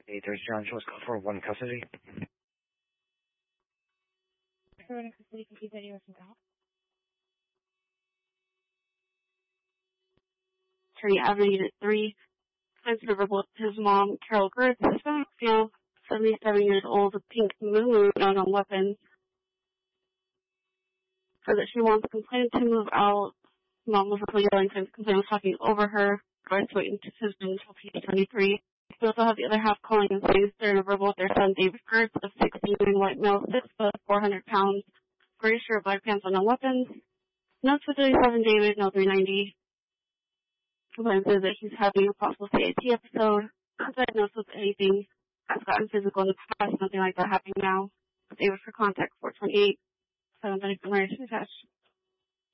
Hey, there's John Schwartz call for one custody. Everyone in custody can keep anywhere from out. Attorney Avenue Unit 3, Spencer Riverboat, his mom, Carol Gertz, Hispanic female, 77 years old, with pink moon on weapons. So that she wants the complainant to move out. Mom was also yelling since the complainant was talking over her. Going to wait until his husband until page 23. We also have the other half calling and saying they're in a verbal with their son David Gertz, a 6'3" white male, 6 foot, 400 pounds, gray shirt, black pants, on no weapons. Notes for 37 David, no 390. Complainant says that he's having a possible CAT episode. Not diagnosed with anything. Has gotten physical in the past, nothing like that happening now. David for contact 428. 7 attached.